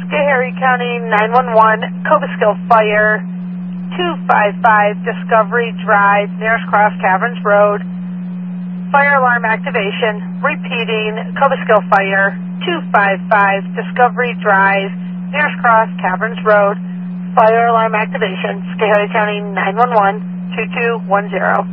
Schoharie County 911, Cobleskill Fire, 255 Discovery Drive, nearest Cross Caverns Road. Fire alarm activation. Repeating, Cobleskill Fire, 255 Discovery Drive, nearest Cross Caverns Road. Fire alarm activation. Schoharie County 911, 2210.